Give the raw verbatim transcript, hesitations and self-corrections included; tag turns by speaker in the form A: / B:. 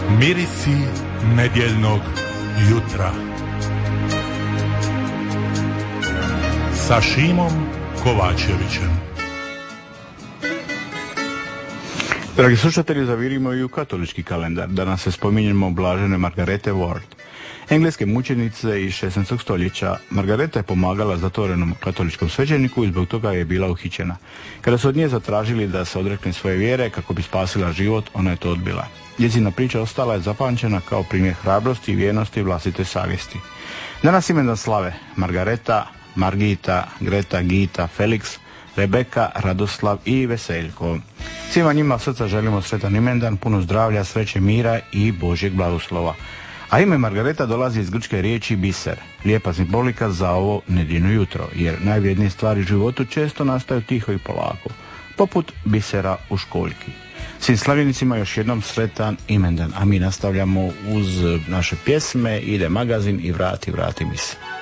A: Mirisi nedjeljnog jutra sa Šimom Kovačevićem.
B: Dragi slušatelji, zavirimo i u katolički kalendar. Danas se spominjemo blažene Margarete Ward, engleske mučenice iz šesnaestog stoljeća. Margareta je pomagala zatvorenom katoličkom svećeniku i zbog toga je bila uhićena. Kada su od nje zatražili da se odrekne svoje vjere kako bi spasila život, ona je to odbila. Njezina priča ostala je zapamćena kao primjer hrabrosti i vjernosti vlastite savjesti. Danas imendan slave Margareta, Margita, Greta, Gita, Felix, Rebeka, Radoslav i Veseljko. Svima njima od srca želimo sretan imendan, puno zdravlja, sreće, mira i Božjeg blagoslova. A ime Margareta dolazi iz grčke riječi biser, lijepa simbolika za ovo nedjeljno jutro, jer najvrijednije stvari u životu često nastaju tiho i polako, poput bisera u školjki. Svim slavljenicima još jednom sretan imendan, a mi nastavljamo uz naše pjesme, ide magazin i vrati, vrati mi se.